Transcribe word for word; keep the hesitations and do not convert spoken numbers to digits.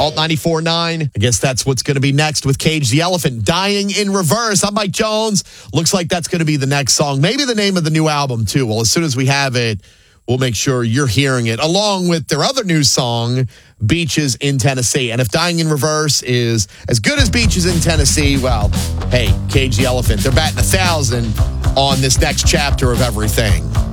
Alt ninety-four point nine. I guess that's what's going to be next with Cage the Elephant. Dying in Reverse. I'm Mike Jones. Looks like that's going to be the next song. Maybe the name of the new album, too. Well, as soon as we have it, we'll make sure you're hearing it, along with their other new song, Beaches in Tennessee. And if Dying in Reverse is as good as Beaches in Tennessee, well, hey, Cage the Elephant, they're batting a thousand on this next chapter of everything.